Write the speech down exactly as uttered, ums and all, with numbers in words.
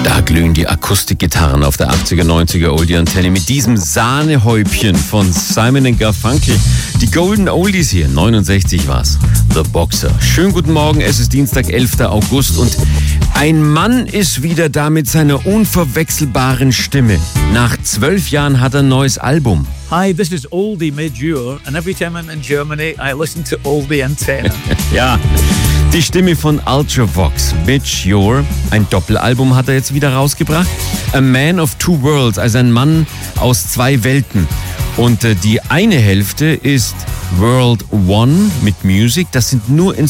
Da glühen die Akustikgitarren auf der achtziger, neunziger Oldie-Antenne mit diesem Sahnehäubchen von Simon and Garfunkel. Die Golden Oldies hier, neunundsechzig war's. The Boxer. Schönen guten Morgen, es ist Dienstag, elfter August und ein Mann ist wieder da mit seiner unverwechselbaren Stimme. Nach zwölf Jahren hat er ein neues Album. Hi, this is Oldie Major, and every time I'm in Germany, I listen to Oldie Antenne. Ja, die Stimme von Ultravox, Major. Ein Doppelalbum hat er jetzt wieder rausgebracht. A Man of Two Worlds, also ein Mann aus zwei Welten. Und äh, die eine Hälfte ist World One mit Music. Das sind nur